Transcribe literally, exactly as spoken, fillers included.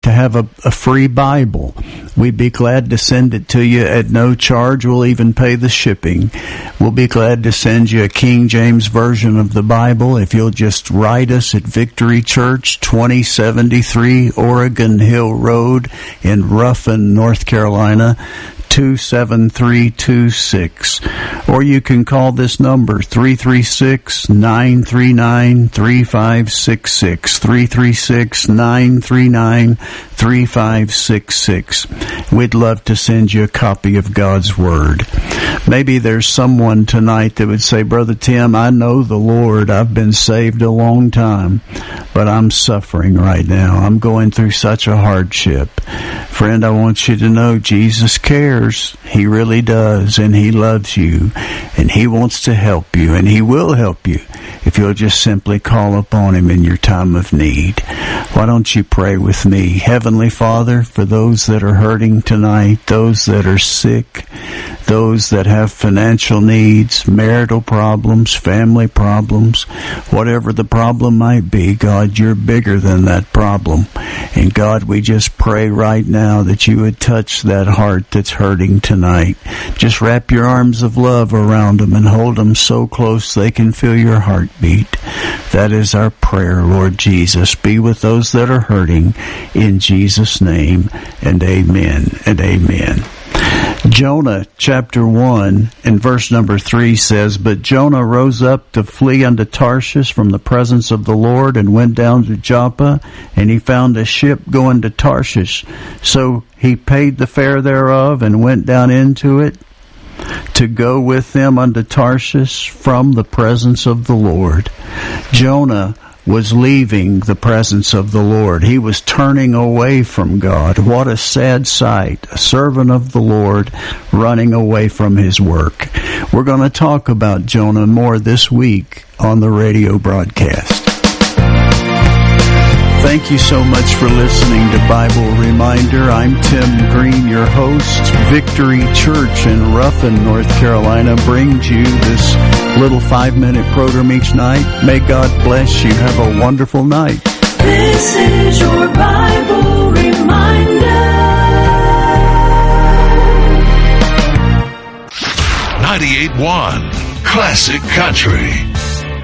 to have a, a free Bible. We'd be glad to send it to you at no charge. We'll even pay the shipping. We'll be glad to send you a King James Version of the Bible if you'll just write us at Victory Church, twenty seventy-three Oregon Hill Road in Ruffin, North Carolina, two seven three two six. Or you can call this number, three three six, nine three nine, three five six six, three three six, nine three nine, three five six six. We'd love to send you a copy of God's Word. Maybe there's someone tonight that would say, Brother Tim, I know the Lord. I've been saved a long time, but I'm suffering right now. I'm going through such a hardship. Friend, I want you to know Jesus cares. He really does, and He loves you, and He wants to help you, and He will help you if you'll just simply call upon Him in your time of need. Why don't you pray with me? Heavenly Father, for those that are hurting tonight, those that are sick, those that have financial needs, marital problems, family problems, whatever the problem might be, God, you're bigger than that problem. And God, we just pray right now that you would touch that heart that's hurting tonight. Just wrap your arms of love around them and hold them so close they can feel your heartbeat. That is our prayer, Lord Jesus. Be with those that are hurting in Jesus' name, and amen and amen. Jonah chapter one and verse number three says, But Jonah rose up to flee unto Tarshish from the presence of the Lord, and went down to Joppa, and he found a ship going to Tarshish. So he paid the fare thereof, and went down into it, to go with them unto Tarshish from the presence of the Lord. Jonah was leaving the presence of the Lord. He was turning away from God. What a sad sight. A servant of the Lord running away from his work. We're going to talk about Jonah more this week on the radio broadcast. Thank you so much for listening to Bible Reminder. I'm Tim Green, your host. Victory Church in Ruffin, North Carolina brings you this little five-minute program each night. May God bless you. Have a wonderful night. This is your Bible Reminder. ninety-eight point one Classic Country.